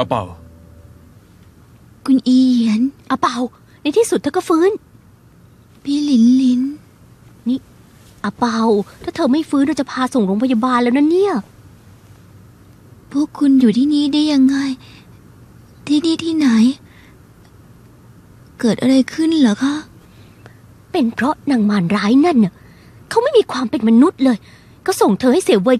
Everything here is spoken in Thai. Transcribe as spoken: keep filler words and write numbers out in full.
อาเปาคุณอีเหยียนอาเปาในที่สุดเธอก็ฟื้นพี่หลินหลินนี่อาเปาถ้าเธอไม่ฟื้นเราจะพาส่งโรงพยาบาลแล้วนะเนี่ยพวกคุณอยู่ที่นี่ได้ยังไงที่นี่ที่ไหนเกิดอะไรขึ้นเหรอคะเป็นเพราะนางมารร้ายนั่นน่ะเขาไม่มีความเป็นมนุษย์เลยก็ส่งเธอให้เสียเวย